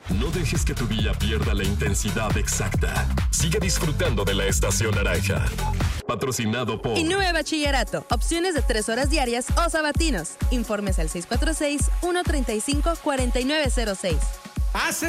No dejes que tu día pierda la intensidad exacta. Sigue disfrutando de la Estación Naranja. Patrocinado por INUE Bachillerato. Opciones de 3 horas diarias o sabatinos. Informes al 646-135-4906.